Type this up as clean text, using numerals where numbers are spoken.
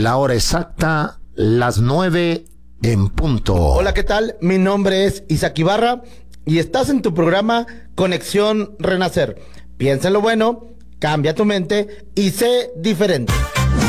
La hora exacta, las 9 en punto. Hola, ¿qué tal? Mi nombre es Isaac Ibarra y estás en tu programa Conexión Renacer. Piensa en lo bueno, cambia tu mente y sé diferente.